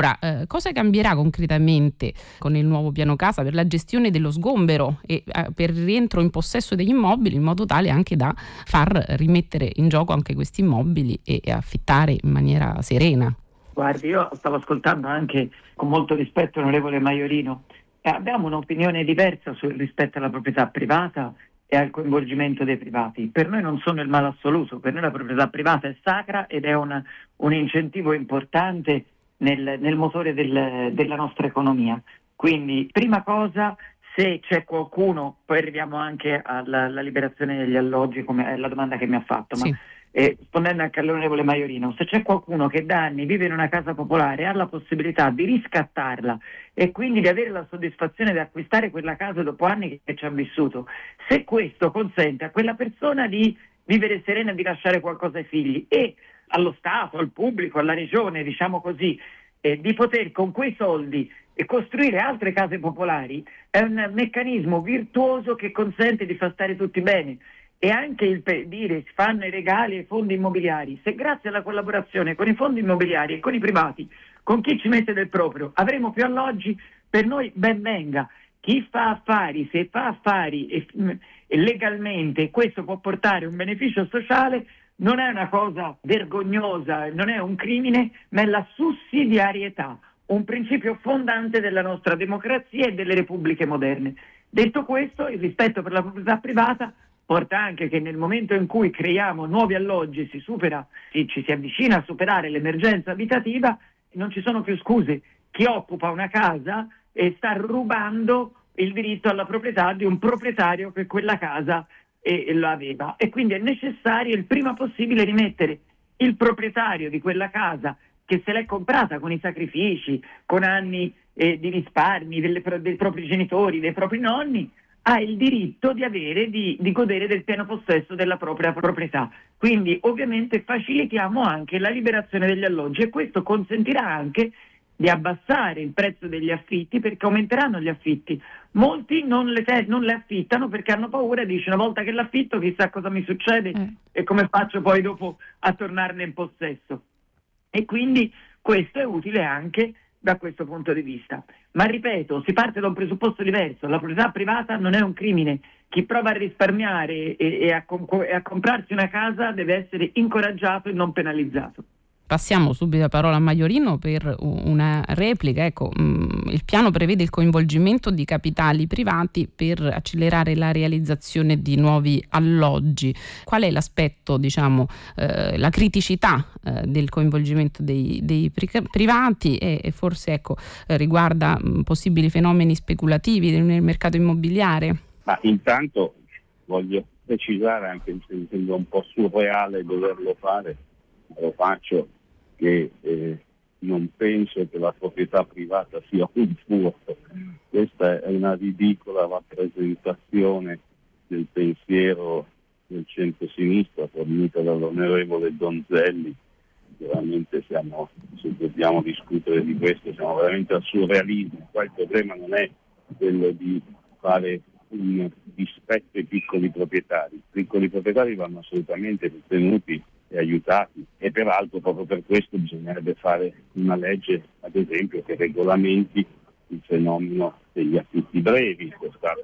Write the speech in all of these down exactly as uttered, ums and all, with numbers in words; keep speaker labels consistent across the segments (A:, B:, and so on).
A: Allora, eh, cosa cambierà concretamente con il nuovo piano casa per la gestione dello sgombero e eh, per il rientro in possesso degli immobili, in modo tale anche da far rimettere in gioco anche questi immobili e, e affittare in maniera serena?
B: Guardi, io stavo ascoltando anche con molto rispetto l'onorevole Maiorino e abbiamo un'opinione diversa sul rispetto alla proprietà privata e al coinvolgimento dei privati. Per noi non sono il male assoluto, per noi la proprietà privata è sacra ed è un, un incentivo importante nel, nel motore del, della nostra economia. Quindi, prima cosa, se c'è qualcuno, poi arriviamo anche alla, alla liberazione degli alloggi, come è la domanda che mi ha fatto,
A: Sì.
B: ma eh, rispondendo anche all'onorevole Maiorino, se c'è qualcuno che da anni vive in una casa popolare e ha la possibilità di riscattarla e quindi di avere la soddisfazione di acquistare quella casa dopo anni che ci ha vissuto, se questo consente a quella persona di vivere serena e di lasciare qualcosa ai figli e allo Stato, al pubblico, alla regione, diciamo così, eh, di poter con quei soldi e costruire altre case popolari, è un meccanismo virtuoso che consente di far stare tutti bene. E anche il per dire si fanno i regali ai fondi immobiliari, se grazie alla collaborazione con i fondi immobiliari e con i privati, con chi ci mette del proprio, avremo più alloggi, per noi ben venga. Chi fa affari, se fa affari e, e legalmente questo può portare un beneficio sociale, non è una cosa vergognosa, non è un crimine, ma è la sussidiarietà, un principio fondante della nostra democrazia e delle repubbliche moderne. Detto questo, il rispetto per la proprietà privata porta anche che nel momento in cui creiamo nuovi alloggi, si supera, si, ci si avvicina a superare l'emergenza abitativa, non ci sono più scuse. Chi occupa una casa e sta rubando il diritto alla proprietà di un proprietario che quella casa e, e lo aveva. E quindi è necessario il prima possibile rimettere il proprietario di quella casa che se l'è comprata con i sacrifici, con anni eh, di risparmi delle, dei propri genitori, dei propri nonni, ha il diritto di avere, di, di godere del pieno possesso della propria proprietà. Quindi ovviamente facilitiamo anche la liberazione degli alloggi e questo consentirà anche di abbassare il prezzo degli affitti, perché aumenteranno gli affitti. Molti non le, te- non le affittano perché hanno paura, dice una volta che l'affitto chissà cosa mi succede mm. e come faccio poi dopo a tornarne in possesso. E quindi questo è utile anche da questo punto di vista. Ma ripeto, si parte da un presupposto diverso, la proprietà privata non è un crimine, chi prova a risparmiare e, e, a, comp- e a comprarsi una casa deve essere incoraggiato e non penalizzato.
A: Passiamo subito la parola a Maiorino per una replica. Ecco, mh, il piano prevede il coinvolgimento di capitali privati per accelerare la realizzazione di nuovi alloggi. Qual è l'aspetto, diciamo, eh, la criticità eh, del coinvolgimento dei, dei pri- privati e, e forse ecco eh, riguarda mh, possibili fenomeni speculativi nel mercato immobiliare?
C: Ma intanto voglio precisare, anche se mi sembra un po' surreale doverlo fare, lo faccio, che eh, non penso che la proprietà privata sia un furto. Questa è una ridicola rappresentazione del pensiero del centro-sinistra fornita dall'onorevole Donzelli. Veramente siamo, se dobbiamo discutere di questo, siamo veramente al surrealismo. Qua il problema non è quello di fare un dispetto ai piccoli proprietari. I piccoli proprietari vanno assolutamente sostenuti e aiutati e peraltro proprio per questo bisognerebbe fare una legge, ad esempio, che regolamenti il fenomeno degli affitti brevi, che è stato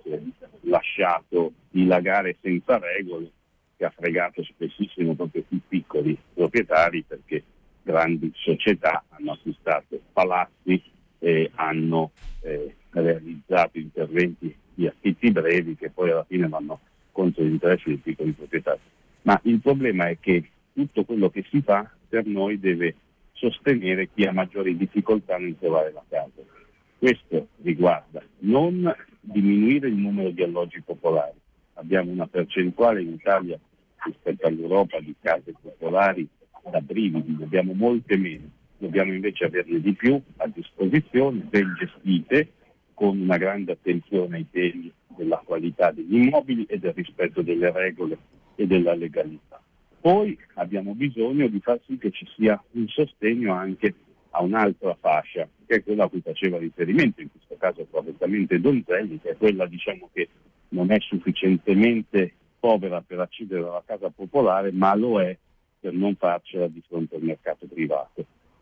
C: lasciato dilagare senza regole, che ha fregato spessissimo proprio i piccoli proprietari, perché grandi società hanno acquistato palazzi e hanno eh, realizzato interventi di affitti brevi che poi alla fine vanno contro gli interessi dei piccoli proprietari. Ma il problema è che tutto quello che si fa per noi deve sostenere chi ha maggiori difficoltà nel trovare la casa. Questo riguarda non diminuire il numero di alloggi popolari. Abbiamo una percentuale in Italia rispetto all'Europa di case popolari da brividi, ne abbiamo molte meno. Dobbiamo invece averne di più a disposizione, ben gestite, con una grande attenzione ai temi della qualità degli immobili e del rispetto delle regole e della legalità. Poi abbiamo bisogno di far sì che ci sia un sostegno anche a un'altra fascia, che è quella a cui faceva riferimento, in questo caso correttamente Donzelli, che è quella, diciamo, che non è sufficientemente povera per accedere alla casa popolare, ma lo è per non farcela di fronte al mercato privato.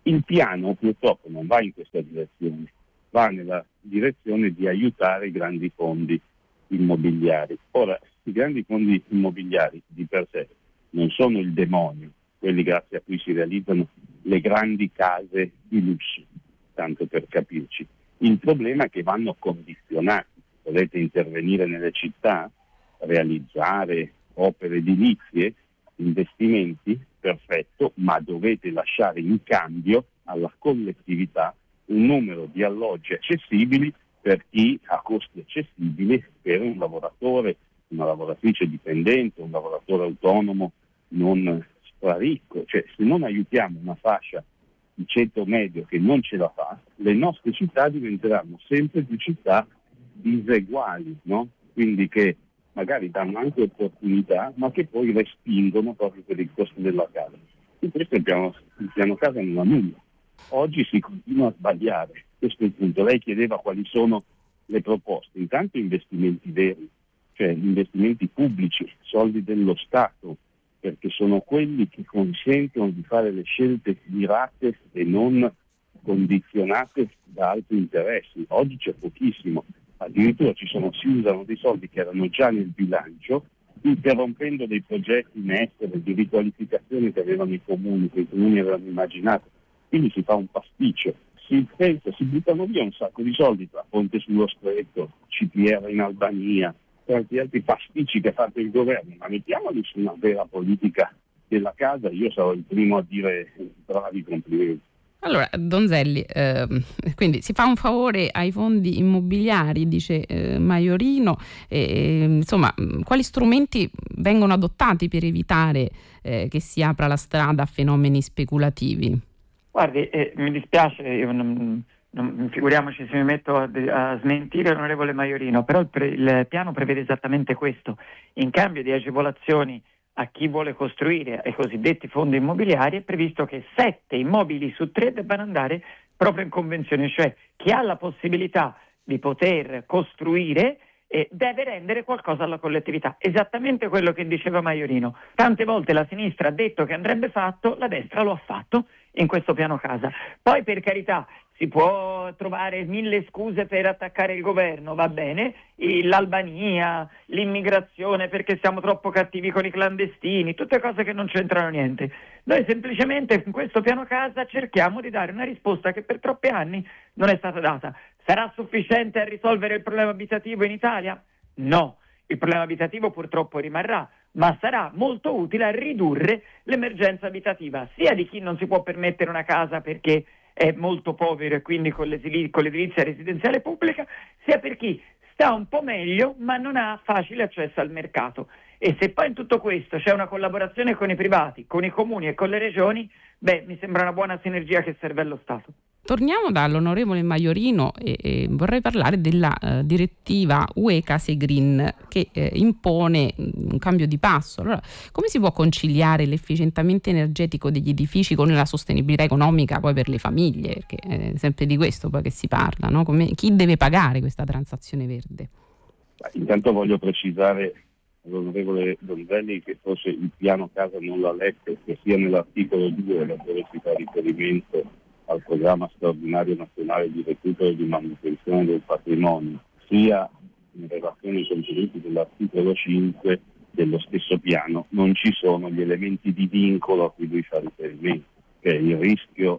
C: Il piano purtroppo non va in questa direzione, va nella direzione di aiutare i grandi fondi immobiliari. Ora, i grandi fondi immobiliari di per sé non sono il demonio, quelli grazie a cui si realizzano le grandi case di lusso, tanto per capirci. Il problema è che vanno condizionati. Volete intervenire nelle città, realizzare opere edilizie, investimenti, perfetto, ma dovete lasciare in cambio alla collettività un numero di alloggi accessibili per chi ha costi accessibili, per un lavoratore, una lavoratrice dipendente, un lavoratore autonomo non straricco. Cioè, se non aiutiamo una fascia di ceto medio che non ce la fa, le nostre città diventeranno sempre più città diseguali, no? Quindi che magari danno anche opportunità, ma che poi respingono proprio per il costo della casa. E questo il piano, il piano casa non ha nulla. Oggi si continua a sbagliare, questo è il punto. Lei chiedeva quali sono le proposte. Intanto investimenti veri, cioè investimenti pubblici, soldi dello Stato, perché sono quelli che consentono di fare le scelte mirate e non condizionate da altri interessi. Oggi c'è pochissimo. Addirittura ci sono, si usano dei soldi che erano già nel bilancio, interrompendo dei progetti in essere di riqualificazione che avevano i comuni, che i comuni avevano immaginato. Quindi si fa un pasticcio, si pensa, si buttano via un sacco di soldi tra Ponte sullo Stretto, C P R in Albania, tanti altri pasticci che ha fatto il governo, ma mettiamoli su una vera politica della casa. Io sarò il primo a dire bravi, complimenti.
A: Allora, Donzelli, eh, quindi si fa un favore ai fondi immobiliari, dice eh, Maiorino, e, insomma, quali strumenti vengono adottati per evitare eh, che si apra la strada a fenomeni speculativi?
B: Guardi, eh, mi dispiace, io non, non, figuriamoci se mi metto a, a smentire l'onorevole Maiorino, però il, pre, il piano prevede esattamente questo, in cambio di agevolazioni a chi vuole costruire ai cosiddetti fondi immobiliari è previsto che sette immobili su tre debbano andare proprio in convenzione, cioè chi ha la possibilità di poter costruire eh, deve rendere qualcosa alla collettività, esattamente quello che diceva Maiorino. Tante volte la sinistra ha detto che andrebbe fatto, la destra lo ha fatto in questo piano casa. Poi, per carità, si può trovare mille scuse per attaccare il governo, va bene, l'Albania, l'immigrazione perché siamo troppo cattivi con i clandestini, tutte cose che non c'entrano niente. Noi semplicemente con questo piano casa cerchiamo di dare una risposta che per troppi anni non è stata data. Sarà sufficiente a risolvere il problema abitativo in Italia? No, il problema abitativo purtroppo rimarrà, ma sarà molto utile a ridurre l'emergenza abitativa, sia di chi non si può permettere una casa perché è molto povero e quindi con, con l'edilizia residenziale pubblica, sia per chi sta un po' meglio ma non ha facile accesso al mercato. E se poi in tutto questo c'è una collaborazione con i privati, con i comuni e con le regioni, beh, mi sembra una buona sinergia che serve allo Stato.
A: Torniamo dall'onorevole Maiorino e, e vorrei parlare della uh, direttiva U E Case Green che eh, impone un cambio di passo. Allora, come si può conciliare l'efficientamento energetico degli edifici con la sostenibilità economica poi per le famiglie? Perché è sempre di questo poi che si parla, no? Come, chi deve pagare questa transazione verde?
C: Intanto voglio precisare all'onorevole Donzelli che forse il piano casa non l'ha letto, che sia nell'articolo due dove si fa riferimento al programma straordinario nazionale di recupero e di manutenzione del patrimonio, sia in relazione ai contenuti dell'articolo cinque dello stesso piano, non ci sono gli elementi di vincolo a cui lui fa riferimento, che è il rischio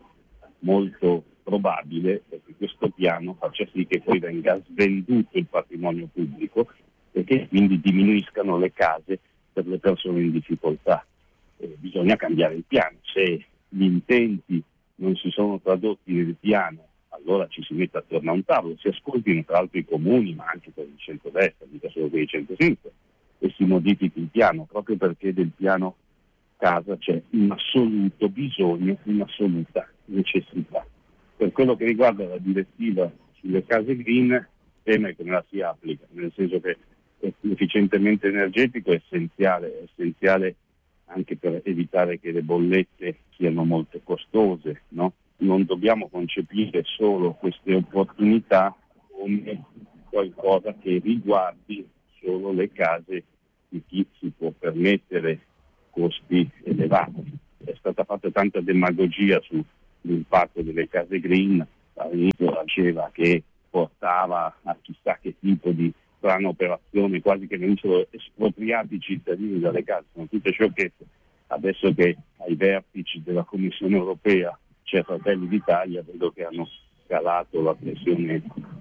C: molto probabile che questo piano faccia sì che poi venga svenduto il patrimonio pubblico e che quindi diminuiscano le case per le persone in difficoltà. Eh, bisogna cambiare il piano. Se gli intenti non si sono tradotti nel piano, allora ci si mette attorno a un tavolo, si ascoltino tra l'altro i comuni, ma anche per il centrodestra, mica solo per il centrosinistra, e si modifichi il piano, proprio perché del piano casa c'è un assoluto bisogno, un'assoluta necessità. Per quello che riguarda la direttiva sulle case green, temo che non la si applica, nel senso che l'efficientamento energetico è essenziale, è essenziale anche per evitare che le bollette siano molto costose, no? Non dobbiamo concepire solo queste opportunità come qualcosa che riguardi solo le case di chi si può permettere costi elevati. È stata fatta tanta demagogia su l'impatto delle case green. All'inizio diceva che portava a chissà che tipo di strana operazione, quasi che venissero espropriati i cittadini dalle case. Sono tutte sciocchezze. Adesso che ai vertici della Commissione europea c'è Fratelli d'Italia, vedo che hanno scalato la pressione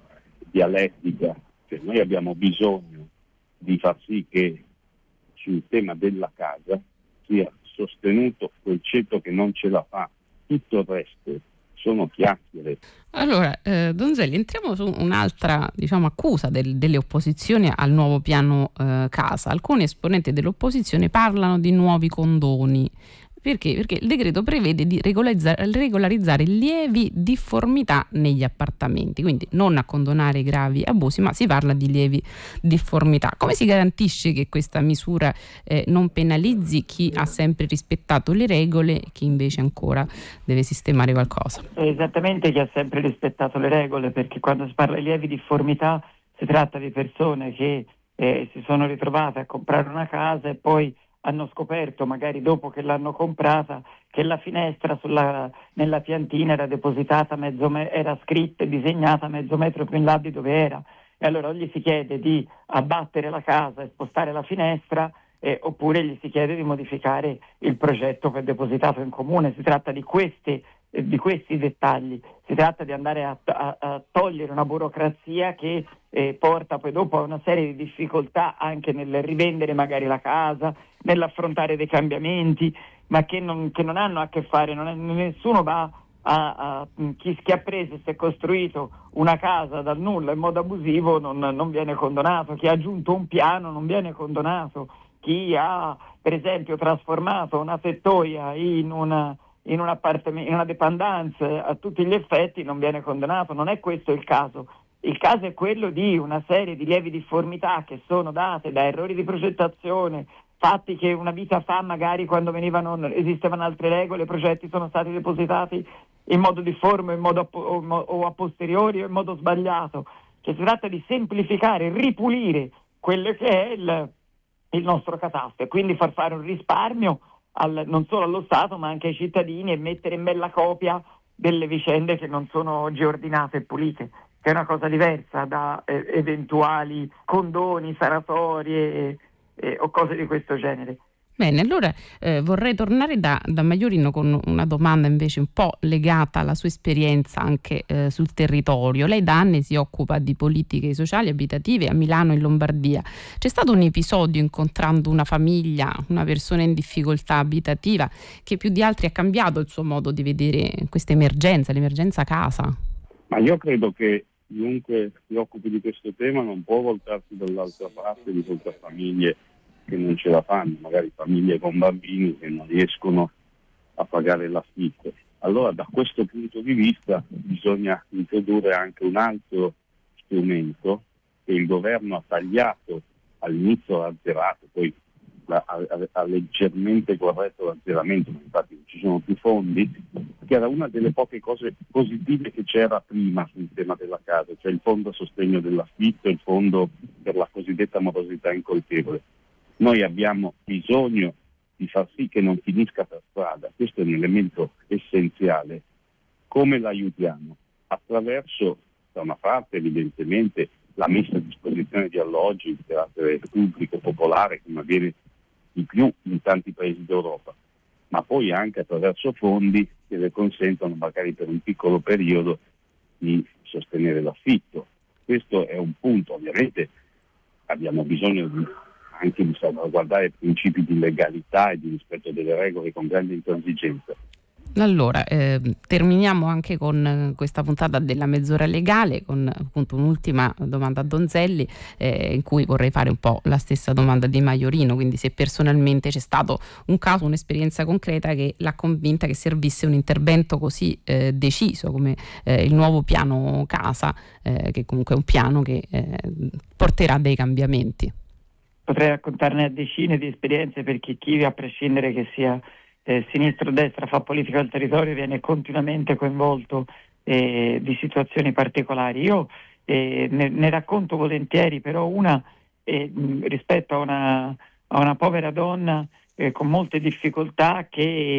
C: dialettica. Cioè, noi abbiamo bisogno di far sì che sul tema della casa sia sostenuto quel ceto che non ce la fa, tutto il resto sono chiacchiere.
A: Allora, eh, Donzelli, entriamo su un'altra, diciamo, accusa del, delle opposizioni al nuovo piano eh, casa. Alcuni esponenti dell'opposizione parlano di nuovi condoni. Perché? Perché il decreto prevede di regolarizzare, regolarizzare lievi difformità negli appartamenti, quindi non a condonare gravi abusi, ma si parla di lievi difformità. Come si garantisce che questa misura eh, non penalizzi chi ha sempre rispettato le regole e chi invece ancora deve sistemare qualcosa?
B: Esattamente, chi ha sempre rispettato le regole, perché quando si parla di lievi difformità si tratta di persone che eh, si sono ritrovate a comprare una casa e poi hanno scoperto, magari dopo che l'hanno comprata, che la finestra sulla, nella piantina era depositata mezzo me- era scritta e disegnata mezzo metro più in là di dove era. E allora o gli si chiede di abbattere la casa e spostare la finestra, eh, oppure gli si chiede di modificare il progetto che è depositato in comune. Si tratta di questi, eh, di questi dettagli. Si tratta di andare a, a, a togliere una burocrazia che eh, porta poi dopo a una serie di difficoltà anche nel rivendere magari la casa, nell'affrontare dei cambiamenti, ma che non, che non hanno a che fare, non è, nessuno va a, a chi, chi ha preso e si è costruito una casa dal nulla in modo abusivo non, non viene condonato, chi ha aggiunto un piano non viene condonato, chi ha per esempio trasformato una tettoia in una in un appartamento, in una dépendance a tutti gli effetti non viene condonato. Non è questo il caso. Il caso è quello di una serie di lievi difformità che sono date da errori di progettazione, fatti che una vita fa magari quando venivano, esistevano altre regole, i progetti sono stati depositati in modo difforme in modo a, o, o a posteriori o in modo sbagliato. Cioè, si tratta di semplificare, ripulire quello che è il, il nostro catasto e quindi far fare un risparmio Al, non solo allo Stato ma anche ai cittadini e mettere in bella copia delle vicende che non sono oggi ordinate e pulite, che è una cosa diversa da eh, eventuali condoni, sanatorie eh, o cose di questo genere.
A: Bene, allora eh, vorrei tornare da, da Maiorino con una domanda invece un po' legata alla sua esperienza anche eh, sul territorio. Lei da anni si occupa di politiche sociali abitative a Milano e in Lombardia. C'è stato un episodio incontrando una famiglia, una persona in difficoltà abitativa che più di altri ha cambiato il suo modo di vedere questa emergenza, l'emergenza casa?
C: Ma io credo che chiunque si occupi di questo tema non può voltarsi dall'altra parte di fronte a famiglie che non ce la fanno, magari famiglie con bambini che non riescono a pagare l'affitto. Allora da questo punto di vista bisogna introdurre anche un altro strumento che il governo ha tagliato all'inizio, ha azzerato, poi ha, ha, ha leggermente corretto l'azzeramento, ma infatti non ci sono più fondi, che era una delle poche cose positive che c'era prima sul tema della casa, cioè il fondo a sostegno dell'affitto, il fondo per la cosiddetta morosità incolpevole. Noi abbiamo bisogno di far sì che non finisca per strada, questo è un elemento essenziale. Come l'aiutiamo? Attraverso, da una parte evidentemente, la messa a disposizione di alloggi di carattere pubblico, popolare, come avviene di più in tanti paesi d'Europa, ma poi anche attraverso fondi che le consentono magari per un piccolo periodo di sostenere l'affitto. Questo è un punto, ovviamente abbiamo bisogno di anche di salvaguardare principi di legalità e di rispetto delle regole con grande intransigenza.
A: Allora, eh, terminiamo anche con eh, questa puntata della mezz'ora legale con appunto un'ultima domanda a Donzelli eh, in cui vorrei fare un po' la stessa domanda di Maiorino, quindi se personalmente c'è stato un caso, un'esperienza concreta che l'ha convinta che servisse un intervento così eh, deciso come eh, il nuovo piano casa, eh, che comunque è un piano che eh, porterà dei cambiamenti.
B: Potrei raccontarne decine di esperienze perché chi, a prescindere che sia eh, sinistra o destra, fa politica del territorio, viene continuamente coinvolto eh, di situazioni particolari. Io eh, ne, ne racconto volentieri, però una eh, rispetto a una, a una povera donna eh, con molte difficoltà che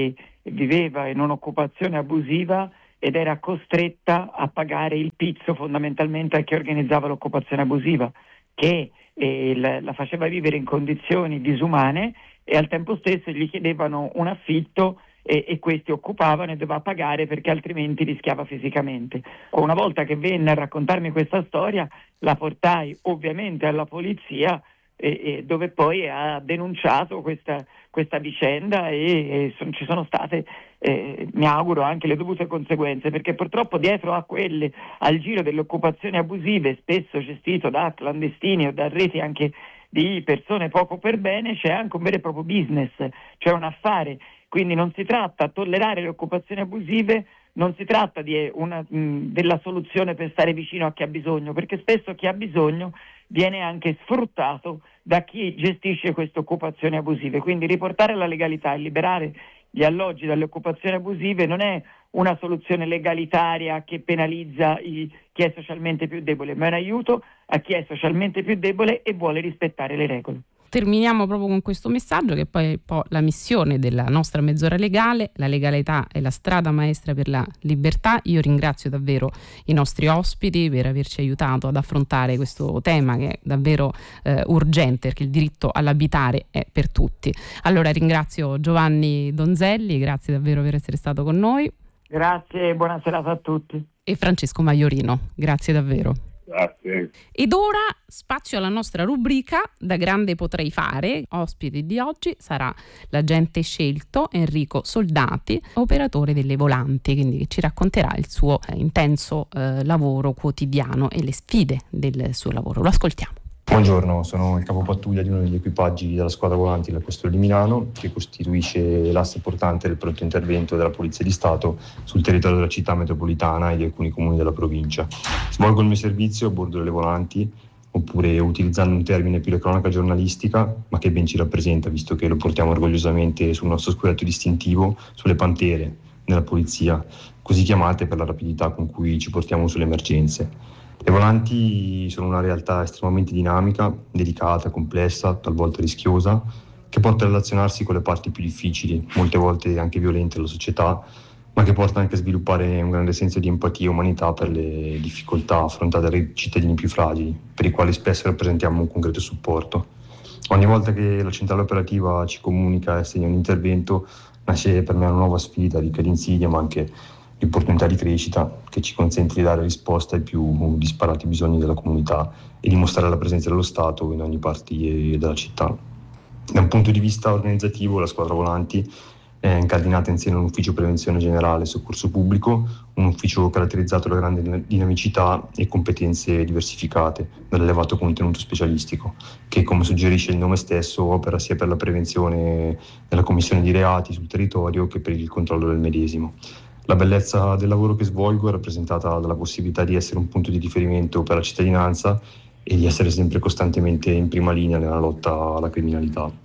B: viveva in un'occupazione abusiva ed era costretta a pagare il pizzo fondamentalmente a chi organizzava l'occupazione abusiva, che eh, la, la faceva vivere in condizioni disumane e al tempo stesso gli chiedevano un affitto e, e questi occupavano e doveva pagare perché altrimenti rischiava fisicamente. Una volta che venne a raccontarmi questa storia la portai ovviamente alla polizia e, e dove poi ha denunciato questa, questa vicenda e, e son, ci sono state eh, mi auguro anche le dovute conseguenze, perché purtroppo dietro a quelle, al giro delle occupazioni abusive spesso gestito da clandestini o da reti anche di persone poco per bene, c'è anche un vero e proprio business, cioè un affare. Quindi non si tratta, tollerare le occupazioni abusive non si tratta di una, mh, della soluzione per stare vicino a chi ha bisogno, perché spesso chi ha bisogno viene anche sfruttato da chi gestisce queste occupazioni abusive. Quindi riportare la legalità e liberare gli alloggi dalle occupazioni abusive non è una soluzione legalitaria che penalizza i, chi è socialmente più debole, ma è un aiuto a chi è socialmente più debole e vuole rispettare le regole.
A: Terminiamo proprio con questo messaggio, che poi è un po' la missione della nostra mezz'ora legale. La legalità è la strada maestra per la libertà. Io ringrazio davvero i nostri ospiti per averci aiutato ad affrontare questo tema che è davvero eh, urgente, perché il diritto all'abitare è per tutti. Allora ringrazio Giovanni Donzelli, grazie davvero per essere stato con noi.
B: Grazie e buona serata a tutti.
A: E Francesco Maiorino, grazie davvero.
C: Grazie.
A: Ed ora spazio alla nostra rubrica Da grande potrei fare. Ospite di oggi sarà l'agente scelto Enrico Soldati, operatore delle volanti, quindi che ci racconterà il suo eh, intenso eh, lavoro quotidiano e le sfide del suo lavoro. Lo ascoltiamo.
D: Buongiorno, sono il capopattuglia di uno degli equipaggi della squadra volanti della questura di Milano, che costituisce l'asse portante del pronto intervento della Polizia di Stato sul territorio della città metropolitana e di alcuni comuni della provincia. Svolgo il mio servizio a bordo delle volanti, oppure utilizzando un termine più da cronaca giornalistica, ma che ben ci rappresenta, visto che lo portiamo orgogliosamente sul nostro scuretto distintivo, sulle pantere della polizia, così chiamate per la rapidità con cui ci portiamo sulle emergenze. Le volanti sono una realtà estremamente dinamica, delicata, complessa, talvolta rischiosa, che porta a relazionarsi con le parti più difficili, molte volte anche violente della società, ma che porta anche a sviluppare un grande senso di empatia e umanità per le difficoltà affrontate dai cittadini più fragili, per i quali spesso rappresentiamo un concreto supporto. Ogni volta che la centrale operativa ci comunica e assegna un intervento, nasce per me una nuova sfida ricca di insidie, ma anche di opportunità di crescita, che ci consente di dare risposta ai più disparati bisogni della comunità e di mostrare la presenza dello Stato in ogni parte della città. Da un punto di vista organizzativo, la squadra volanti è incardinata insieme a un ufficio prevenzione generale e soccorso pubblico, un ufficio caratterizzato da grande dinamicità e competenze diversificate, dall'elevato contenuto specialistico, che, come suggerisce il nome stesso, opera sia per la prevenzione della commissione di reati sul territorio che per il controllo del medesimo. La bellezza del lavoro che svolgo è rappresentata dalla possibilità di essere un punto di riferimento per la cittadinanza e di essere sempre costantemente in prima linea nella lotta alla criminalità.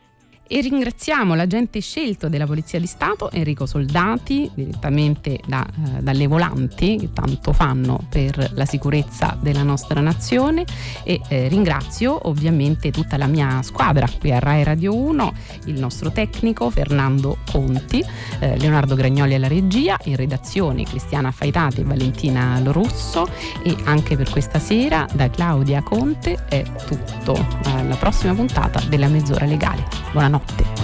A: E ringraziamo l'agente scelto della Polizia di Stato, Enrico Soldati, direttamente da, eh, dalle volanti, che tanto fanno per la sicurezza della nostra nazione, e eh, ringrazio ovviamente tutta la mia squadra qui a Rai Radio uno, il nostro tecnico Fernando Conti, eh, Leonardo Gragnoli alla regia, in redazione Cristiana Faitati e Valentina Lorusso, e anche per questa sera da Claudia Conte è tutto. Alla prossima puntata della Mezz'ora Legale. Buonanotte.